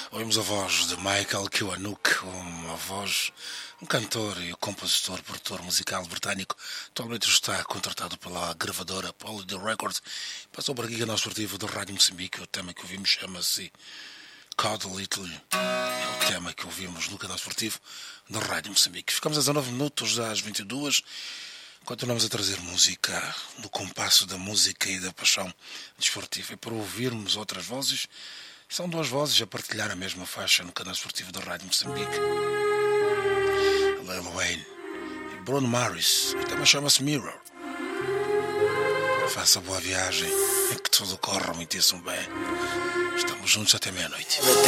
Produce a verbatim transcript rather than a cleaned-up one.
Ouvimos a voz de Michael Kiwanuka, uma voz, um cantor e compositor, produtor musical britânico. Atualmente está contratado pela gravadora Polydor Records. Passou por aqui o nosso esportivo da Rádio Moçambique. O tema que ouvimos chama-se Cuddle Italy. É o tema que ouvimos no canal esportivo da Rádio Moçambique. Ficamos a dezanove minutos às vinte e duas. Continuamos a trazer música no compasso da música e da paixão desportiva. E para ouvirmos outras vozes, são duas vozes a partilhar a mesma faixa no canal esportivo da Rádio Moçambique. Lil Wayne e Bruno Mars. O tema chama-se Mirror. Faça boa viagem e que tudo corra muitíssimo bem. Estamos juntos até meia-noite.